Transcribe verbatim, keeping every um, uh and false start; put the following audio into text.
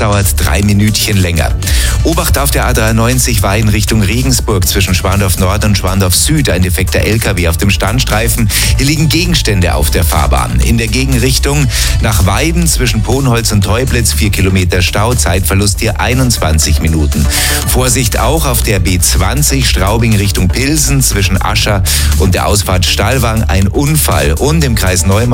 dauert drei Minütchen länger. Obacht auf der A dreiundneunzig Weiden Richtung Regensburg zwischen Schwandorf Nord und Schwandorf Süd. Ein defekter L K W auf dem Standstreifen. Hier liegen Gegenstände auf der Fahrbahn. In der Gegenrichtung nach Weiden zwischen Ponholz und Teublitz vier Kilometer Stau. Zeitverlust hier einundzwanzig Minuten. Vorsicht auch auf der B zwanzig Straubing Richtung Pilsen zwischen Ascher und der Ausfahrt Stallwang. Ein Unfall. Und im Kreis Neumarkt